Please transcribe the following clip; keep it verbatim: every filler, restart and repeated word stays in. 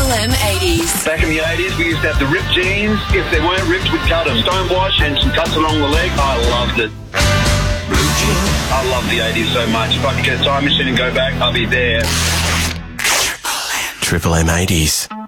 Triple M eighties. Back in the eighties, we used to have the ripped jeans. If they weren't ripped, we'd cut a stonewash and some cuts along the leg. I loved it. I love the eighties so much. If I could get a time machine and go back, I'll be there. Triple M eighties.